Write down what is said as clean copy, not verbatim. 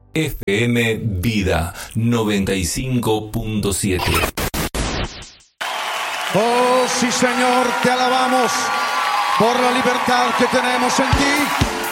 FM Vida 95.7. Oh, sí, Señor, te alabamos por la libertad que tenemos en ti.